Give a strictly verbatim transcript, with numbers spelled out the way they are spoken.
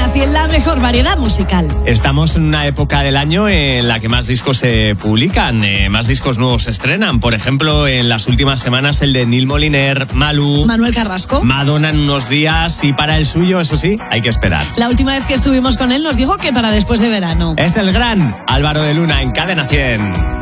Cadena cien, la mejor variedad musical. Estamos en una época del año en la que más discos se publican, eh, más discos nuevos se estrenan. Por ejemplo, en las últimas semanas el de Neil Moliner, Malú, Manuel Carrasco, Madonna en unos días, y para el suyo, eso sí, hay que esperar. La última vez que estuvimos con él nos dijo que para después de verano. Es el gran Álvaro de Luna en Cadena cien.